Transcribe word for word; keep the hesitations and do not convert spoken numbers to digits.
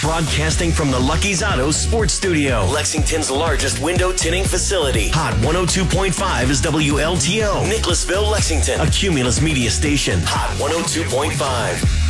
Broadcasting from the Lucky's Auto Sports Studio, Lexington's largest window tinting facility. Hot one oh two point five is W L T O. Nicholasville, Lexington, a Cumulus media station. Hot one oh two point five.